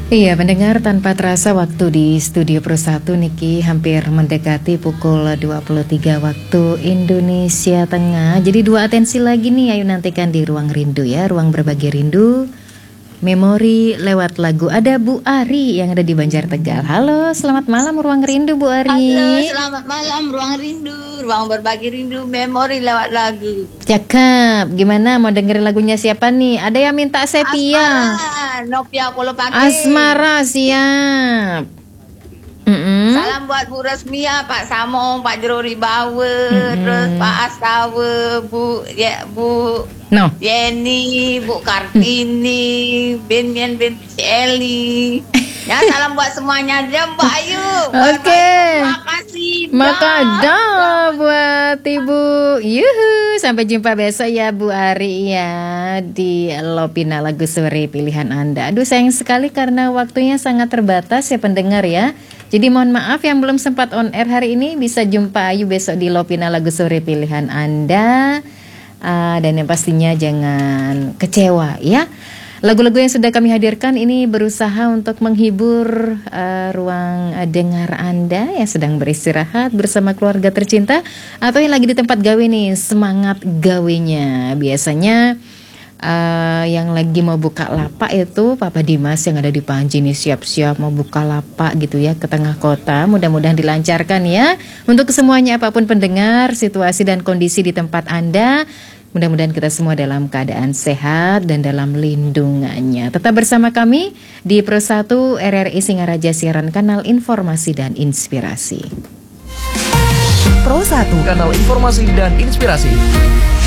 Iya, pendengar, tanpa terasa waktu di Studio Pro 1 Niki hampir mendekati pukul 23 waktu Indonesia Tengah. Jadi dua atensi lagi nih, ayo nantikan di Ruang Rindu ya, Ruang Berbagi Rindu. Memori lewat lagu. Ada Bu Ari yang ada di Banjar Tegal. Halo, selamat malam Ruang Rindu Bu Halo, Ari. selamat malam Ruang Rindu, Ruang Berbagi Rindu, memori lewat lagu. Cakep, gimana mau dengerin lagunya siapa nih? Ada yang minta Sepia. Asmara, Novia Kolopake. Asmara, siap. Salam buat Bu Resmia, Pak Samong, Pak Jerori Bawe, terus Pak Astawe, Bu No. Jenny, Bu Kartini, Ben Eli. Ya, salam buat semuanya aja Mbak Ayu. Oke. Terima kasih. Maka dah buat Ibu. Yuhu, sampai jumpa besok ya Bu Ari ya di Lopina Lagu Sore pilihan Anda. Aduh, sayang sekali karena waktunya sangat terbatas ya pendengar ya. Jadi mohon maaf yang belum sempat on air hari ini, bisa jumpa Ayu besok di Lopina Lagu Sore pilihan Anda. Dan yang pastinya jangan kecewa ya. Lagu-lagu yang sudah kami hadirkan ini berusaha untuk menghibur ruang dengar Anda yang sedang beristirahat bersama keluarga tercinta atau yang lagi di tempat gawe nih, semangat gawenya. Biasanya yang lagi mau buka lapak itu Papa Dimas yang ada di Panji nih siap-siap mau buka lapak gitu ya ke tengah kota. Mudah-mudahan dilancarkan ya untuk semuanya apapun pendengar, situasi dan kondisi di tempat Anda. Mudah-mudahan kita semua dalam keadaan sehat dan dalam lindungannya. Tetap bersama kami di Pro 1 RRI Singaraja Siaran Kanal Informasi dan Inspirasi. Pro 1 Kanal Informasi dan Inspirasi.